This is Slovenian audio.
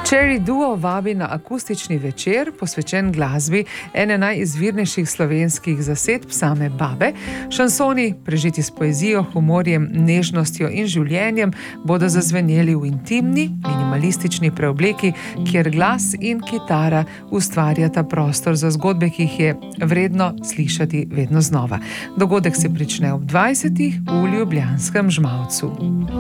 Cherry Duo vabi na akustični večer, posvečen glasbi ene najizvirnejših slovenskih zasedb same Babe. Šansoni, prežeti s poezijo, humorjem, nežnostjo in življenjem, bodo zazveneli v intimni, minimalistični preobleki, kjer glas in kitara ustvarjata prostor za zgodbe, ki jih je vredno slišati vedno znova. Dogodek se prične ob 20. v ljubljanskem Žmavcu.